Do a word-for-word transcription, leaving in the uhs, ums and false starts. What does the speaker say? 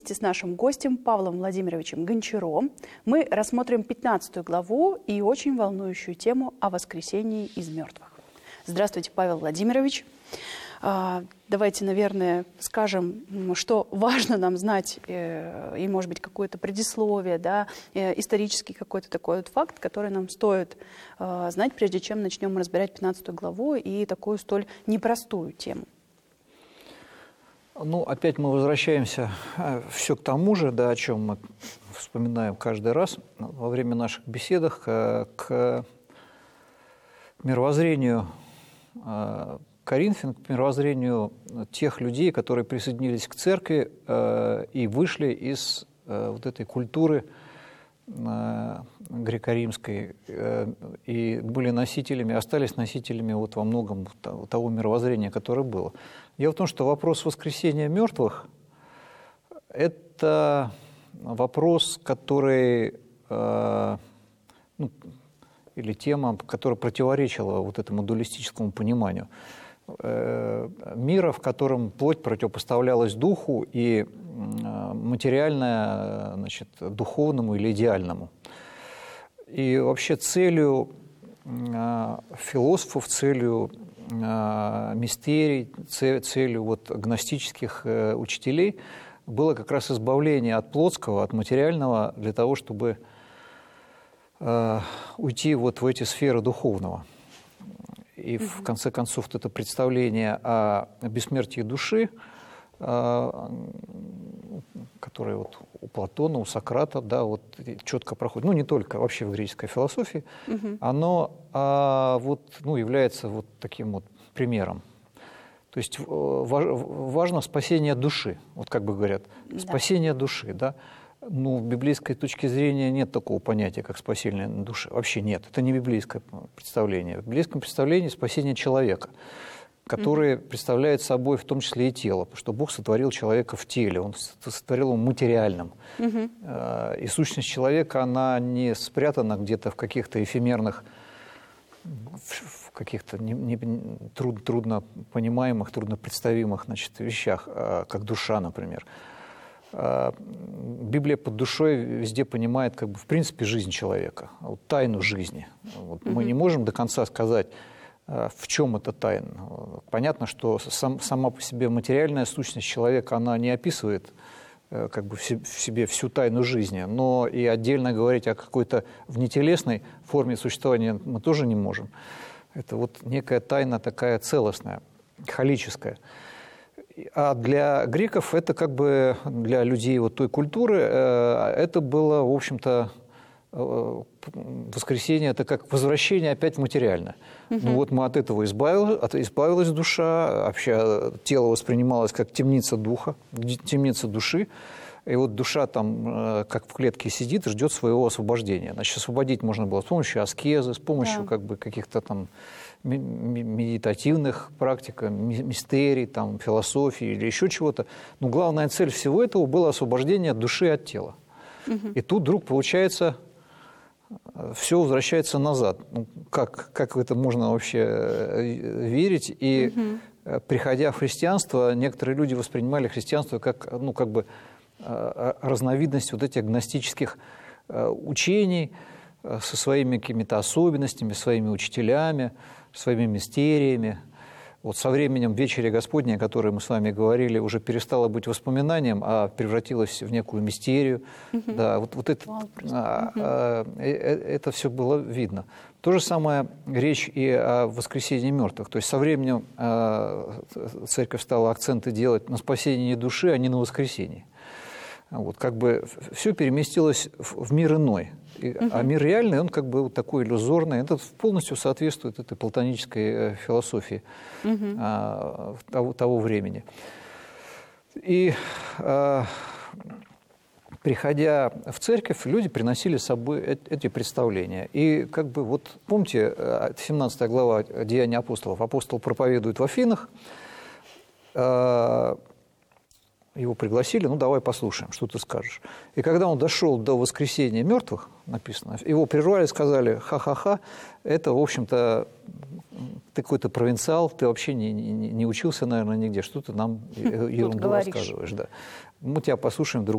С нашим гостем Павлом Владимировичем Гончаром мы рассмотрим пятнадцатую главу и очень волнующую тему о воскресении из мертвых. Здравствуйте, Павел Владимирович. Давайте, наверное, скажем, что важно нам знать, и, может быть, какое-то предисловие, да, исторический какой-то такой вот факт, который нам стоит знать, прежде чем начнем разбирать пятнадцатую главу и такую столь непростую тему. Ну, опять мы возвращаемся все к тому же, да, о чем мы вспоминаем каждый раз во время наших бесед, к, к мировоззрению Коринфян, к мировоззрению тех людей, которые присоединились к церкви э, и вышли из э, вот этой культуры э, греко-римской э, и были носителями, остались носителями вот во многом того, того мировоззрения, которое было. Дело в том, что вопрос воскресения мертвых – это вопрос, который, э, ну, или тема, которая противоречила вот этому дуалистическому пониманию мира, в котором плоть противопоставлялась духу и материальное, значит, духовному или идеальному. И вообще целью философов, целью мистерий, целью вот гностических учителей было как раз избавление от плотского, от материального, для того, чтобы уйти вот в эти сферы духовного. И в конце концов вот это представление о бессмертии души, которое вот у Платона, у Сократа, да, вот четко проходит, ну не только вообще в греческой философии, угу. оно а, вот, ну, является вот таким вот примером. То есть важно спасение души, вот как бы говорят, да. спасение души, да. Ну, в библейской точке зрения нет такого понятия, как спасение души. Вообще нет. Это не библейское представление. В библейском представлении спасение человека, который mm-hmm. представляет собой в том числе и тело, потому что Бог сотворил человека в теле, Он сотворил его материальным. Mm-hmm. И сущность человека, она не спрятана где-то в каких-то эфемерных, в каких-то не, не, труд, трудно понимаемых, трудно представимых, значит, вещах, как душа, например. Библия под душой везде понимает, как бы, в принципе, жизнь человека, вот, тайну жизни. Вот, mm-hmm. Мы не можем до конца сказать, в чем эта тайна. Понятно, что сам, сама по себе материальная сущность человека, она не описывает как бы, в себе всю тайну жизни, но и отдельно говорить о какой-то внетелесной форме существования мы тоже не можем. Это вот некая тайна такая целостная, холическая. А для греков это как бы, для людей вот той культуры, это было, в общем-то, воскресение, это как возвращение опять в материальное. Угу. Ну вот мы от этого избавились, от, избавилась душа, вообще тело воспринималось как темница духа, темница души. И вот душа там, как в клетке сидит, ждет своего освобождения. Значит, освободить можно было с помощью аскезы, с помощью да. как бы, каких-то там медитативных практик, мистерий, там, философии или еще чего-то. Но главная цель всего этого было освобождение души от тела. Угу. И тут вдруг получается, все возвращается назад. Ну, как, как в это можно вообще верить? И угу. приходя в христианство, некоторые люди воспринимали христианство как, ну, как бы разновидность вот этих гностических учений со своими какими-то особенностями, своими учителями, своими мистериями. Вот со временем «Вечеря Господня», о которой мы с вами говорили, уже перестала быть воспоминанием, а превратилась в некую мистерию. Mm-hmm. Да, вот, вот это, wow, а, а, это все было видно. То же самое речь и о воскресении мертвых. То есть со временем а, церковь стала акценты делать на спасении души, а не на воскресении. Вот, как бы все переместилось в мир иной. И, угу. А мир реальный, он как бы вот такой иллюзорный. Это полностью соответствует этой платонической философии угу. а, того, того времени. И а, приходя в церковь, люди приносили с собой эти представления. И как бы вот помните, семнадцатая глава «Деяния апостолов». Апостол проповедует в Афинах. А, Его пригласили, ну давай послушаем, что ты скажешь. И когда он дошел до воскресения мертвых, написано, его прервали, сказали: ха-ха-ха, это, в общем-то, ты какой-то провинциал, ты вообще не, не, не учился, наверное, нигде, что ты нам ерунду рассказываешь. Да. Мы тебя послушаем друг